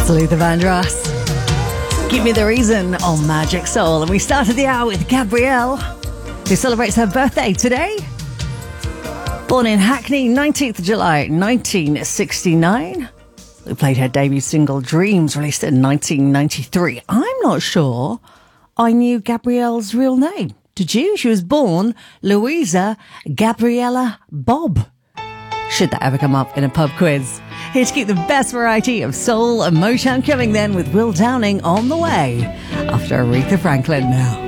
That's Luther Vandross. Give Me the Reason on Magic Soul. And we started the hour with Gabrielle, who celebrates her birthday today. Born in Hackney, 19th of July, 1969. We played her debut single, Dreams, released in 1993. I'm not sure I knew Gabrielle's real name. Did you? She was born Louisa Gabriella Bob. Should that ever come up in a pub quiz. Here to keep the best variety of soul and Motown coming then with Will Downing on the way after Aretha Franklin now.